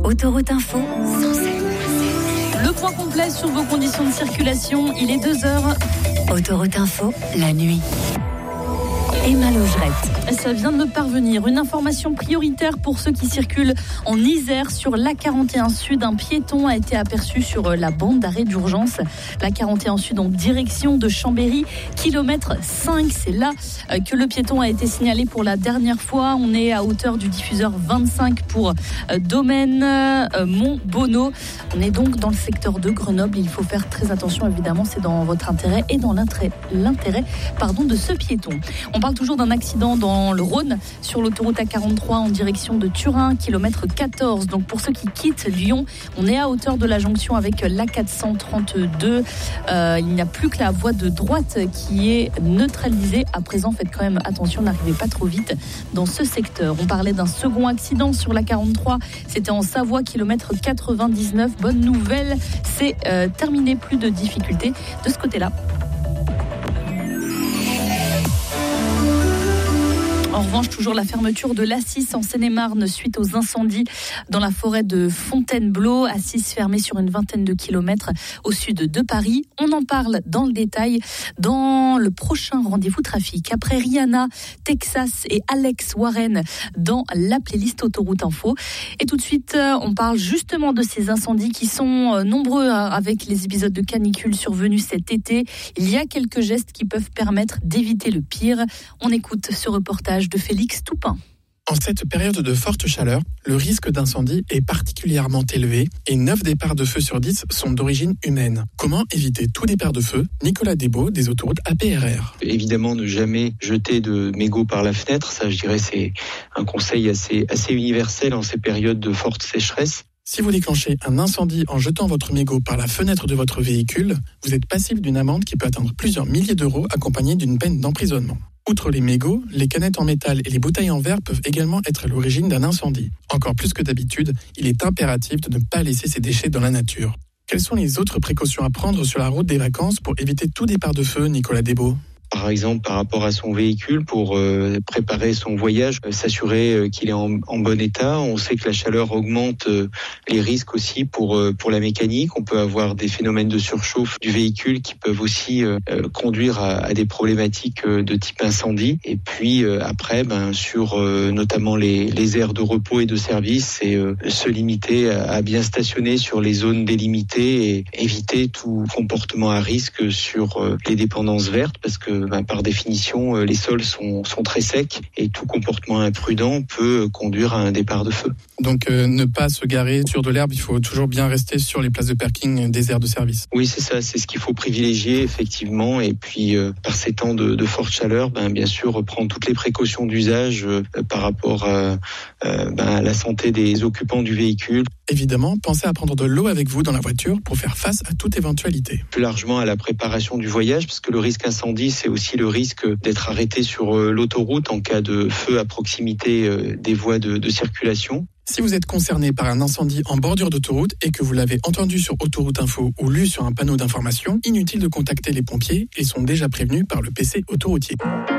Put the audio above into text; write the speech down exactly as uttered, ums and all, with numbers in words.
Autoroute Info, Le point complet sur vos conditions de circulation, il est deux heures. Autoroute Info, la nuit. Emma Laugerette. Ça vient de me parvenir. Une information prioritaire pour ceux qui circulent en Isère sur l'A quarante et un Sud. Un piéton a été aperçu sur la bande d'arrêt d'urgence. L'A quarante et un Sud en direction de Chambéry, kilomètre cinq. C'est là que le piéton a été signalé pour la dernière fois. On est à hauteur du diffuseur vingt-cinq pour Domaine Montbonneau. On est donc dans le secteur de Grenoble. Il faut faire très attention, évidemment. C'est dans votre intérêt et dans l'intérêt, l'intérêt pardon, de ce piéton. On parle toujours d'un accident dans le Rhône sur l'autoroute A quarante-trois en direction de Turin, kilomètre quatorze. Donc pour ceux qui quittent Lyon, on est à hauteur de la jonction avec l'A quatre cent trente-deux. Euh, il n'y a plus que la voie de droite qui est neutralisée. À présent, faites quand même attention, n'arrivez pas trop vite dans ce secteur. On parlait d'un second accident sur l'A quarante-trois. C'était en Savoie, kilomètre quatre-vingt-dix-neuf. Bonne nouvelle, c'est euh, terminé, plus de difficultés de ce côté-là. En revanche, toujours la fermeture de l'Assis en Seine-et-Marne suite aux incendies dans la forêt de Fontainebleau. Assis fermée sur une vingtaine de kilomètres au sud de Paris. On en parle dans le détail dans le prochain rendez-vous trafic. Après Rihanna, Texas et Alex Warren dans la playlist Autoroute Info. Et tout de suite, on parle justement de ces incendies qui sont nombreux avec les épisodes de canicule survenus cet été. Il y a quelques gestes qui peuvent permettre d'éviter le pire. On écoute ce reportage de Félix Toupin. En cette période de forte chaleur, le risque d'incendie est particulièrement élevé et neuf départs de feu sur dix sont d'origine humaine. Comment éviter tout départ de feu ? Nicolas Desbaux des autoroutes A P R R. Évidemment, ne jamais jeter de mégots par la fenêtre. Ça, je dirais, c'est un conseil assez, assez universel en ces périodes de forte sécheresse. Si vous déclenchez un incendie en jetant votre mégot par la fenêtre de votre véhicule, vous êtes passible d'une amende qui peut atteindre plusieurs milliers d'euros accompagnée d'une peine d'emprisonnement. Outre les mégots, les canettes en métal et les bouteilles en verre peuvent également être à l'origine d'un incendie. Encore plus que d'habitude, il est impératif de ne pas laisser ces déchets dans la nature. Quelles sont les autres précautions à prendre sur la route des vacances pour éviter tout départ de feu, Nicolas Desbaux ? Par exemple, par rapport à son véhicule, pour euh, préparer son voyage, euh, s'assurer euh, qu'il est en, en bon état. On sait que la chaleur augmente euh, les risques aussi pour euh, pour la mécanique. On peut avoir des phénomènes de surchauffe du véhicule qui peuvent aussi euh, euh, conduire à, à des problématiques euh, de type incendie. Et puis euh, après, ben sur euh, notamment les les aires de repos et de service, c'est euh, se limiter à, à bien stationner sur les zones délimitées et éviter tout comportement à risque sur euh, les dépendances vertes, parce que Ben, par définition, les sols sont, sont très secs et tout comportement imprudent peut conduire à un départ de feu. Donc euh, ne pas se garer sur de l'herbe, il faut toujours bien rester sur les places de parking des aires de service. Oui, c'est ça, c'est ce qu'il faut privilégier effectivement. Et puis euh, par ces temps de, de forte chaleur, ben, bien sûr, prendre toutes les précautions d'usage euh, par rapport à, euh, ben, à la santé des occupants du véhicule. Évidemment, pensez à prendre de l'eau avec vous dans la voiture pour faire face à toute éventualité. Plus largement à la préparation du voyage, parce que le risque incendie, c'est aussi le risque d'être arrêté sur l'autoroute en cas de feu à proximité des voies de, de circulation. Si vous êtes concerné par un incendie en bordure d'autoroute et que vous l'avez entendu sur Autoroute Info ou lu sur un panneau d'information, inutile de contacter les pompiers, ils sont déjà prévenus par le P C autoroutier.